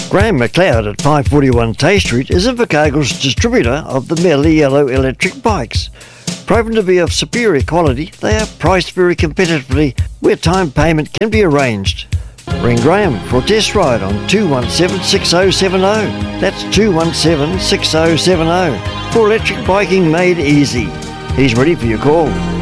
Graham McLeod at 541 Tay Street is Invercargill's distributor of the Melee Yellow electric bikes. Proven to be of superior quality, they are priced very competitively where time payment can be arranged. Ring Graham for a test ride on 217-6070. That's 217-6070 for electric biking made easy. He's ready for your call.